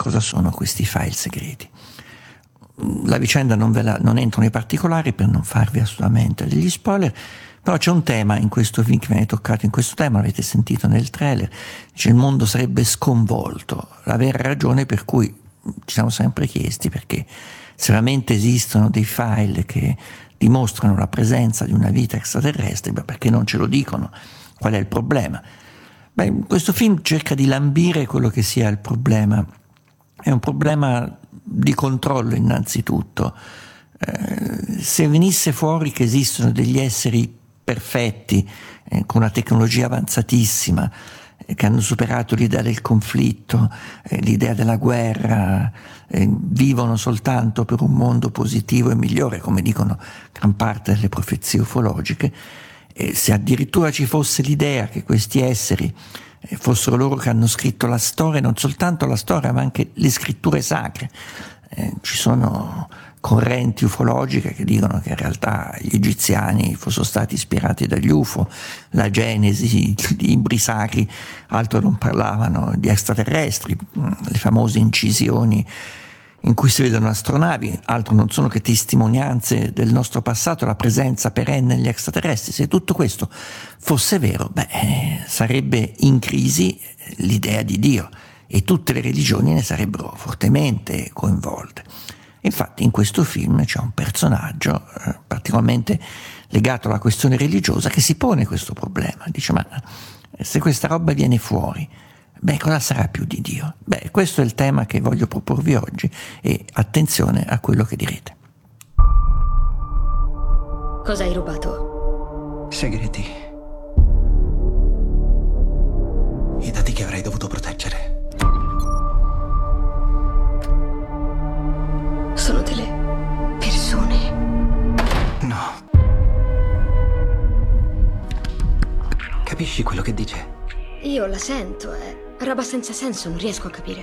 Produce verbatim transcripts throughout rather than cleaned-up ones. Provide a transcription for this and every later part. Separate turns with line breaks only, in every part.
cosa sono questi file segreti. La vicenda non, ve la, non entro nei particolari per non farvi assolutamente degli spoiler, però c'è un tema in questo film che viene toccato in questo tema, l'avete sentito nel trailer, dice il mondo sarebbe sconvolto, la vera ragione per cui ci siamo sempre chiesti perché se veramente esistono dei file che dimostrano la presenza di una vita extraterrestre, beh, perché non ce lo dicono? Qual è il problema? Beh, questo film cerca di lambire quello che sia il problema. È un problema di controllo innanzitutto. Eh, se venisse fuori che esistono degli esseri perfetti, eh, con una tecnologia avanzatissima, eh, che hanno superato l'idea del conflitto, eh, l'idea della guerra, eh, vivono soltanto per un mondo positivo e migliore, come dicono gran parte delle profezie ufologiche, e se addirittura ci fosse l'idea che questi esseri eh, fossero loro che hanno scritto la storia, non soltanto la storia ma anche le scritture sacre, eh, ci sono correnti ufologiche che dicono che in realtà gli egiziani fossero stati ispirati dagli U F O, la Genesi, i libri sacri altro non parlavano di extraterrestri, le famose incisioni in cui si vedono astronavi, altro non sono che testimonianze del nostro passato, la presenza perenne degli extraterrestri. Se tutto questo fosse vero, beh, sarebbe in crisi l'idea di Dio e tutte le religioni ne sarebbero fortemente coinvolte. Infatti in questo film c'è un personaggio eh, particolarmente legato alla questione religiosa che si pone questo problema, dice ma se questa roba viene fuori, beh, cosa sarà più di Dio? Beh, questo è il tema che voglio proporvi oggi e attenzione a quello che direte.
Cosa hai rubato?
Segreti. I dati che avrei dovuto proteggere.
Sono delle persone.
No. Capisci quello che dice?
Io la sento, è roba senza senso, non riesco a capire.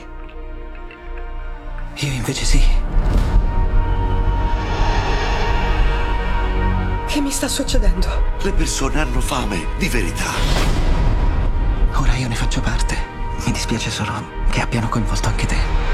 Io invece sì.
Che mi sta succedendo?
Le persone hanno fame di verità.
Ora io ne faccio parte. Mi dispiace solo che abbiano coinvolto anche te.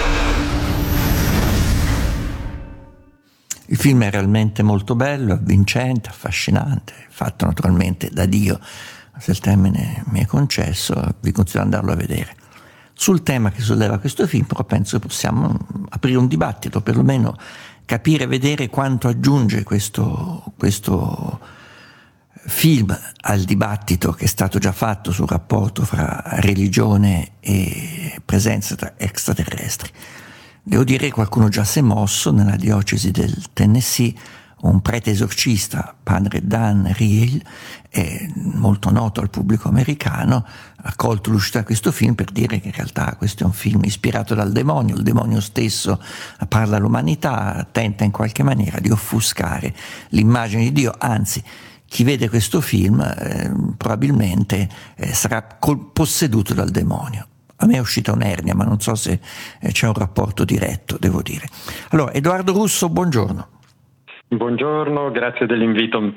Il film è realmente molto bello, avvincente, affascinante, fatto naturalmente da Dio, se il termine mi è concesso, vi consiglio di andarlo a vedere. Sul tema che solleva questo film, però penso che possiamo aprire un dibattito, perlomeno capire e vedere quanto aggiunge questo, questo film al dibattito che è stato già fatto sul rapporto fra religione e presenza extraterrestri. Devo dire che qualcuno già si è mosso nella diocesi del Tennessee, un prete esorcista, padre Dan Riel, è molto noto al pubblico americano, ha colto l'uscita di questo film per dire che in realtà questo è un film ispirato dal demonio, il demonio stesso parla all'umanità, tenta in qualche maniera di offuscare l'immagine di Dio, anzi chi vede questo film eh, probabilmente eh, sarà col- posseduto dal demonio. A me è uscita un'ernia, ma non so se eh, c'è un rapporto diretto, devo dire. Allora, Edoardo Russo, buongiorno.
Buongiorno, grazie dell'invito.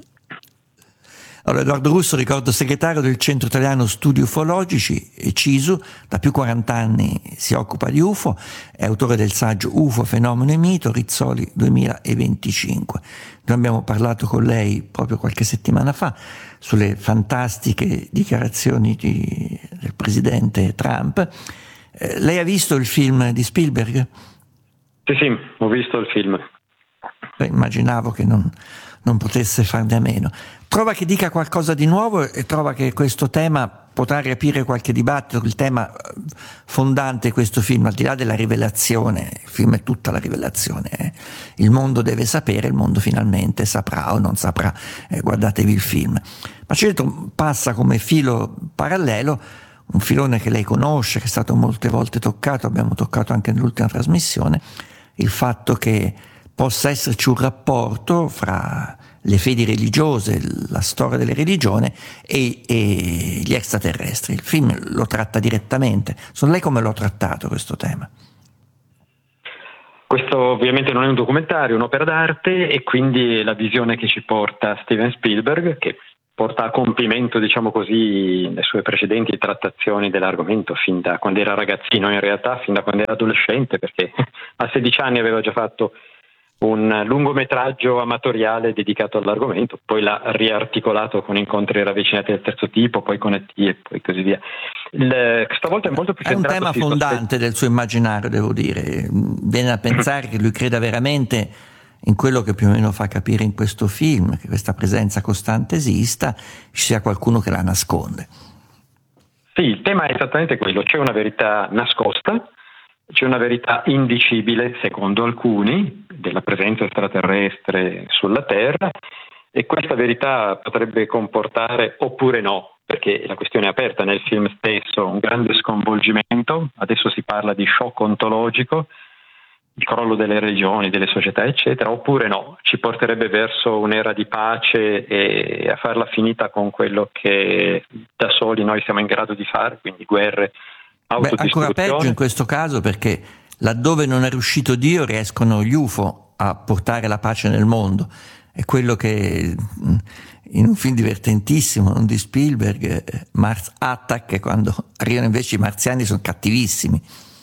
Allora, Edoardo Russo, ricordo, segretario del Centro Italiano Studi Ufologici, C I S U, da più quaranta anni si occupa di U F O, è autore del saggio U F O, Fenomeno e Mito, Rizzoli duemilaventicinque. Noi abbiamo parlato con lei proprio qualche settimana fa sulle fantastiche dichiarazioni di, del presidente Trump. Eh, lei ha visto il film di Spielberg?
Sì, sì, ho visto il film.
Beh, immaginavo che non, non potesse farne a meno. Trova che dica qualcosa di nuovo e trova che questo tema potrà riaprire qualche dibattito, il tema fondante di questo film, al di là della rivelazione, il film è tutta la rivelazione, eh. Il mondo deve sapere, il mondo finalmente saprà o non saprà, eh, guardatevi il film. Ma certo passa come filo parallelo un filone che lei conosce, che è stato molte volte toccato, abbiamo toccato anche nell'ultima trasmissione, il fatto che possa esserci un rapporto fra le fedi religiose, la storia delle religioni e, e gli extraterrestri. Il film lo tratta direttamente. Sono lei come l'ho trattato questo tema?
Questo ovviamente non è un documentario, è un'opera d'arte e quindi la visione che ci porta Steven Spielberg, che porta a compimento, diciamo così, le sue precedenti trattazioni dell'argomento fin da quando era ragazzino, in realtà fin da quando era adolescente, perché a sedici anni aveva già fatto un lungometraggio amatoriale dedicato all'argomento, poi l'ha riarticolato con Incontri ravvicinati del terzo tipo, poi con E T e poi così via. Il, stavolta è molto più
è un tema
sui
fondante
sospetti.
del suo immaginario, devo dire. Viene a pensare che lui creda veramente in quello che più o meno fa capire in questo film, che questa presenza costante esista, ci sia qualcuno che la nasconde.
Sì, il tema è esattamente quello: c'è una verità nascosta, c'è una verità indicibile, secondo alcuni, della presenza extraterrestre sulla Terra, e questa verità potrebbe comportare, oppure no, perché la questione è aperta nel film stesso, un grande sconvolgimento. Adesso si parla di shock ontologico, il crollo delle religioni, delle società, eccetera, oppure no, ci porterebbe verso un'era di pace e a farla finita con quello che da soli noi siamo in grado di fare, quindi guerre,
Beh, ancora peggio in questo caso, perché laddove non è riuscito Dio riescono gli U F O a portare la pace nel mondo. È quello che in un film divertentissimo, non di Spielberg, Mars Attack, quando arrivano invece i marziani sono cattivissimi.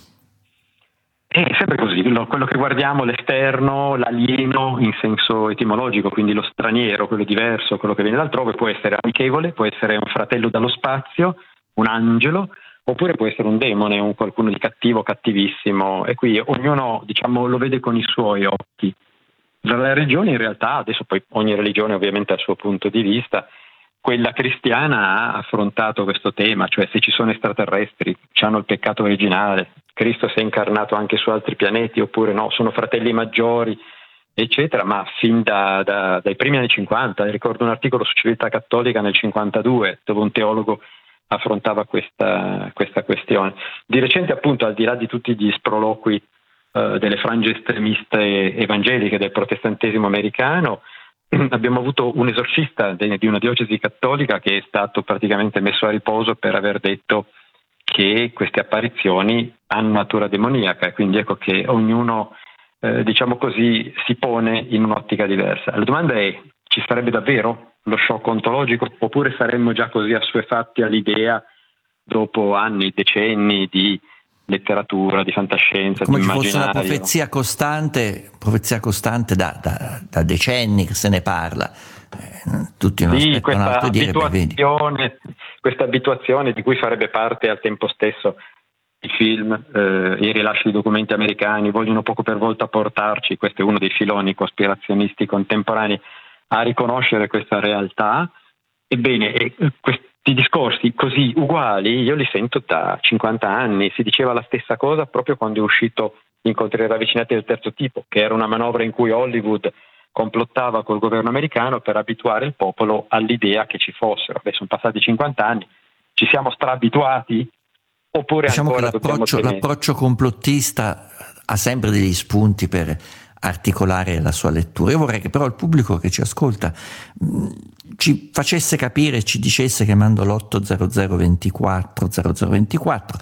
È sempre così, quello che guardiamo, l'esterno, l'alieno in senso etimologico, quindi lo straniero, quello diverso, quello che viene da altrove, può essere amichevole, può essere un fratello dallo spazio, un angelo, oppure può essere un demone, un qualcuno di cattivo, cattivissimo, e qui ognuno, diciamo, lo vede con i suoi occhi. La religione in realtà, adesso poi ogni religione ovviamente ha il suo punto di vista, quella cristiana ha affrontato questo tema, cioè se ci sono extraterrestri, hanno il peccato originale, Cristo si è incarnato anche su altri pianeti oppure no, sono fratelli maggiori, eccetera, ma fin da, da, dai primi anni cinquanta, ricordo un articolo su Civiltà Cattolica nel cinquantadue, dove un teologo affrontava questa, questa questione. Di recente, appunto, al di là di tutti gli sproloqui eh, delle frange estremiste evangeliche del protestantesimo americano, abbiamo avuto un esorcista de, di una diocesi cattolica che è stato praticamente messo a riposo per aver detto che queste apparizioni hanno natura demoniaca, e quindi ecco che ognuno, eh, diciamo così, si pone in un'ottica diversa. La domanda è: ci sarebbe davvero lo shock ontologico, oppure saremmo già così assuefatti all'idea dopo anni, decenni di letteratura, di fantascienza,
come
di
ci fosse una
immaginario?
profezia costante, profezia costante da, da, da decenni che se ne parla. Eh, tutti non
Sì,
aspettano
questa
altro dire, beh, vedi.
abituazione, questa abituazione di cui farebbe parte al tempo stesso i film, eh, i rilasci di documenti americani, vogliono poco per volta portarci, questo è uno dei filoni cospirazionisti contemporanei, a riconoscere questa realtà. Ebbene, eh, questi discorsi così uguali io li sento da cinquanta anni. Si diceva la stessa cosa proprio quando è uscito Incontri ravvicinati del terzo tipo, che era una manovra in cui Hollywood complottava col governo americano per abituare il popolo all'idea che ci fossero. Beh, sono passati cinquanta anni, ci siamo straabituati? Oppure
diciamo
ancora
che l'approccio,
dobbiamo
l'approccio complottista ha sempre degli spunti per articolare la sua lettura. Io vorrei che però il pubblico che ci ascolta mh, ci facesse capire, ci dicesse, chiamando l'otto zero zero ventiquattro zero zero ventiquattro,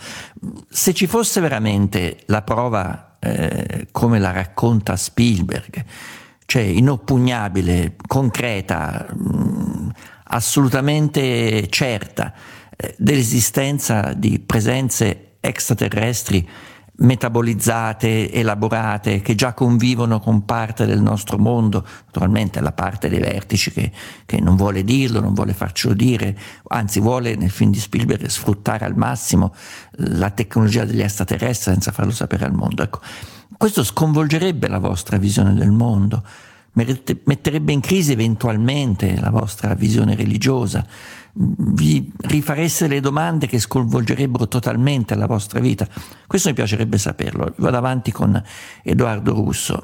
se ci fosse veramente la prova eh, come la racconta Spielberg, cioè inoppugnabile, concreta, mh, assolutamente certa, eh, dell'esistenza di presenze extraterrestri metabolizzate, elaborate, che già convivono con parte del nostro mondo, naturalmente la parte dei vertici che, che non vuole dirlo, non vuole farcelo dire, anzi vuole nel film di Spielberg sfruttare al massimo la tecnologia degli extraterrestri senza farlo sapere al mondo. Ecco, questo sconvolgerebbe la vostra visione del mondo, metterebbe in crisi eventualmente la vostra visione religiosa, vi rifareste le domande che sconvolgerebbero totalmente la vostra vita. Questo mi piacerebbe saperlo. Vado avanti con Edoardo Russo.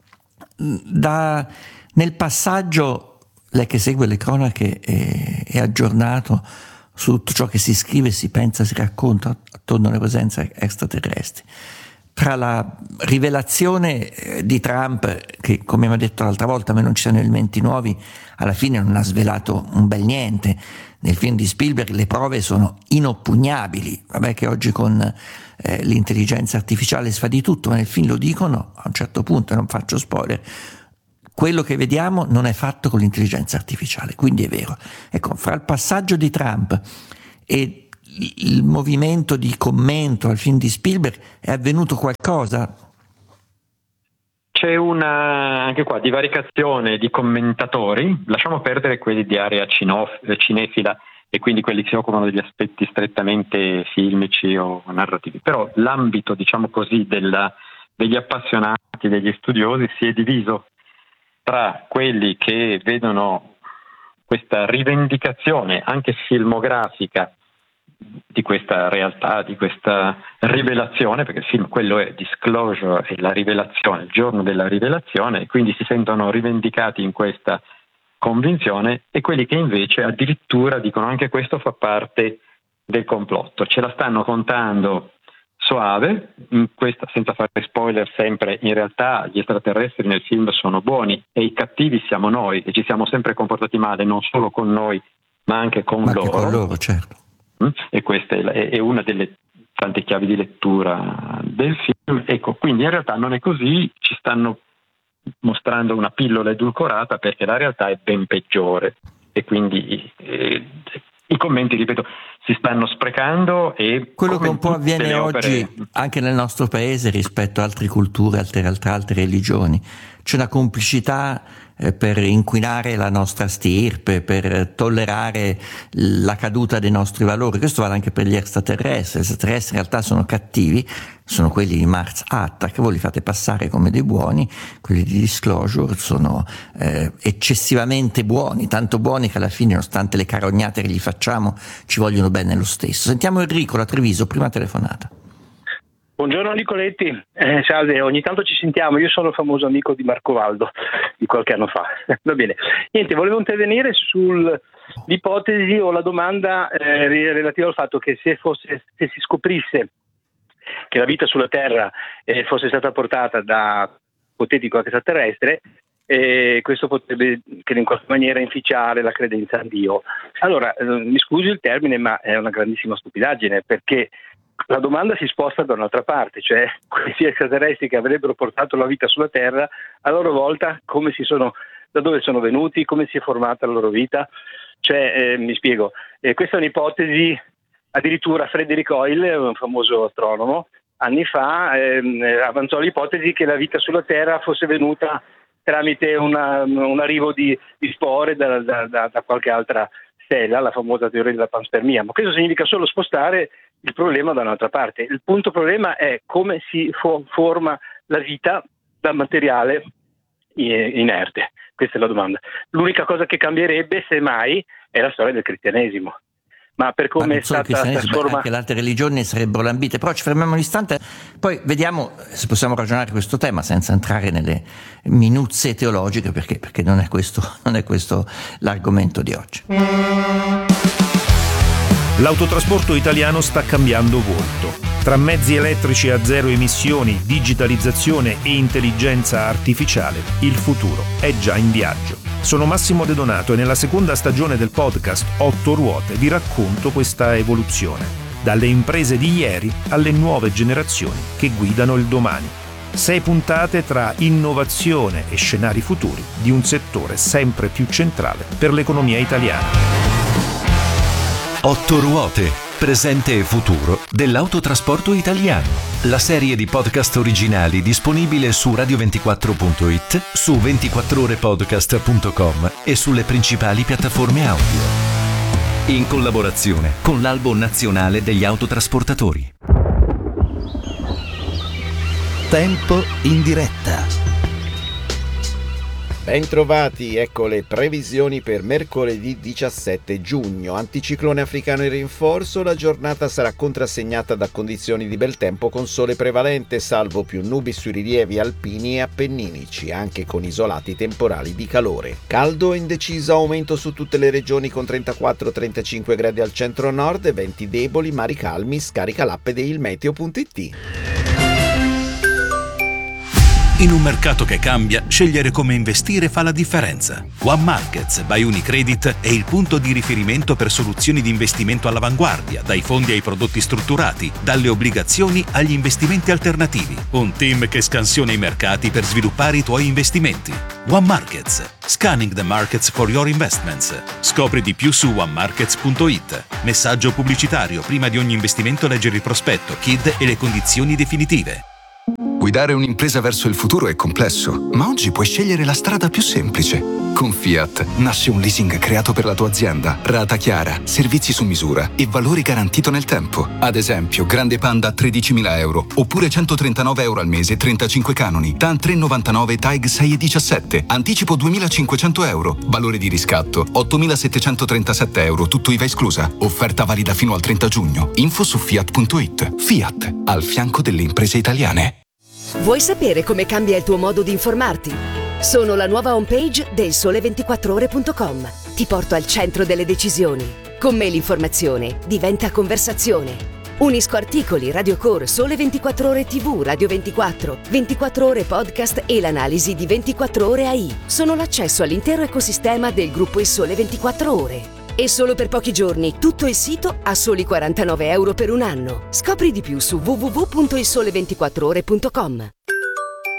Da, nel passaggio, lei che segue le cronache è, è aggiornato su tutto ciò che si scrive, si pensa, si racconta attorno alle presenze extraterrestri. Tra la rivelazione di Trump, che come mi ha detto l'altra volta, a me non ci sono elementi nuovi, alla fine non ha svelato un bel niente. Nel film di Spielberg le prove sono inoppugnabili, vabbè che oggi con eh, l'intelligenza artificiale si fa di tutto, ma nel film lo dicono a un certo punto, non faccio spoiler, quello che vediamo non è fatto con l'intelligenza artificiale, quindi è vero. Ecco, fra il passaggio di Trump e il movimento di commento al film di Spielberg è avvenuto qualcosa?
C'è una, anche qua, divaricazione di commentatori, lasciamo perdere quelli di area cinof- cinefila e quindi quelli che si occupano degli aspetti strettamente filmici o narrativi, però l'ambito, diciamo così, della, degli appassionati, degli studiosi si è diviso tra quelli che vedono questa rivendicazione anche filmografica di questa realtà, di questa rivelazione, perché il film quello è Disclosure, è la rivelazione, il giorno della rivelazione, e quindi si sentono rivendicati in questa convinzione, e quelli che invece addirittura dicono anche questo fa parte del complotto, ce la stanno contando soave, in questa, senza fare spoiler sempre, in realtà gli extraterrestri nel film sono buoni e i cattivi siamo noi e ci siamo sempre comportati male, non solo con noi ma anche con
ma
loro.
Anche con loro, certo.
E questa è, è una delle tante chiavi di lettura del film. Ecco, quindi in realtà non è così, ci stanno mostrando una pillola edulcorata perché la realtà è ben peggiore e quindi eh, i commenti, ripeto, si stanno sprecando e
quello che un po' avviene oggi
opere...
anche nel nostro paese rispetto a altre culture, altre, altre, altre religioni. C'è una complicità eh, per inquinare la nostra stirpe, per tollerare la caduta dei nostri valori. Questo vale anche per gli extraterrestri. Gli extraterrestri in realtà sono cattivi, sono quelli di Mars Attack, voi li fate passare come dei buoni, quelli di Disclosure sono eh, eccessivamente buoni, tanto buoni che alla fine, nonostante le carognate che gli facciamo, ci vogliono bene lo stesso. Sentiamo Enrico da Treviso, prima telefonata.
Buongiorno Nicoletti, eh, salve, ogni tanto ci sentiamo, io sono il famoso amico di Marco Valdo di qualche anno fa. Va bene, niente, volevo intervenire sull'ipotesi o la domanda eh, relativa al fatto che se fosse se si scoprisse che la vita sulla Terra eh, fosse stata portata da ipotetico extraterrestre, e questo potrebbe che in qualche maniera inficiare la credenza a Dio. Allora, eh, mi scusi il termine, ma è una grandissima stupidaggine, perché la domanda si sposta da un'altra parte, cioè questi extraterrestri che avrebbero portato la vita sulla Terra, a loro volta come si sono, da dove sono venuti, come si è formata la loro vita. Cioè, eh, mi spiego, eh, questa è un'ipotesi, addirittura Frederick Hoyle, un famoso astronomo, anni fa ehm, avanzò l'ipotesi che la vita sulla Terra fosse venuta tramite una, un arrivo di, di spore da, da, da, da qualche altra stella, la famosa teoria della panspermia, ma questo significa solo spostare il problema da un'altra parte. Il punto problema è come si fo- forma la vita dal materiale inerte. Questa è la domanda. L'unica cosa che cambierebbe, semmai, è la storia del cristianesimo. Ma per come è stata trasformata,
anche le altre religioni sarebbero lambite. Però ci fermiamo un istante, poi vediamo se possiamo ragionare questo tema senza entrare nelle minuzie teologiche, perché, perché non è questo, non è questo l'argomento di oggi.
L'autotrasporto italiano sta cambiando volto. Tra mezzi elettrici a zero emissioni, digitalizzazione e intelligenza artificiale, il futuro è già in viaggio. Sono Massimo De Donato e nella seconda stagione del podcast Otto Ruote vi racconto questa evoluzione, dalle imprese di ieri alle nuove generazioni che guidano il domani. Sei puntate tra innovazione e scenari futuri di un settore sempre più centrale per l'economia italiana.
Otto Ruote, presente e futuro dell'autotrasporto italiano. La serie di podcast originali disponibile su radio ventiquattro punto it, su ventiquattro ore podcast punto com e sulle principali piattaforme audio. In collaborazione con l'Albo Nazionale degli Autotrasportatori.
Tempo in diretta.
Bentrovati, ecco le previsioni per mercoledì diciassette giugno. Anticiclone africano in rinforzo, la giornata sarà contrassegnata da condizioni di bel tempo con sole prevalente, salvo più nubi sui rilievi alpini e appenninici, anche con isolati temporali di calore. Caldo e indeciso aumento su tutte le regioni con trentaquattro trentacinque gradi al centro-nord, venti deboli, mari calmi, scarica l'app di ilmeteo punto it.
In un mercato che cambia, scegliere come investire fa la differenza. One Markets by Unicredit è il punto di riferimento per soluzioni di investimento all'avanguardia, dai fondi ai prodotti strutturati, dalle obbligazioni agli investimenti alternativi. Un team che scansiona i mercati per sviluppare i tuoi investimenti. One Markets. Scanning the markets for your investments. Scopri di più su one markets punto it. Messaggio pubblicitario. Prima di ogni investimento leggere il prospetto, K I D e le condizioni definitive.
Guidare un'impresa verso il futuro è complesso, ma oggi puoi scegliere la strada più semplice. Con Fiat nasce un leasing creato per la tua azienda, rata chiara, servizi su misura e valore garantito nel tempo. Ad esempio, Grande Panda a tredicimila euro, oppure centotrentanove euro al mese, trentacinque canoni, T A N tre virgola novantanove, T A I G sei virgola diciassette, anticipo duemilacinquecento euro, valore di riscatto ottomilasettecentotrentasette euro, tutto I V A esclusa. Offerta valida fino al trenta giugno. Info su fiat punto it. Fiat, al fianco delle imprese italiane.
Vuoi sapere come cambia il tuo modo di informarti? Sono la nuova homepage del sole ventiquattro ore punto com. Ti porto al centro delle decisioni. Con me l'informazione diventa conversazione. Unisco articoli, radiocore, Sole ventiquattro Ore tivù, Radio ventiquattro, ventiquattro Ore Podcast e l'analisi di ventiquattro Ore A I. Sono l'accesso all'intero ecosistema del gruppo Il Sole ventiquattro Ore. E solo per pochi giorni tutto il sito a soli quarantanove euro per un anno. Scopri di più su w w w punto il sole ventiquattro ore punto com.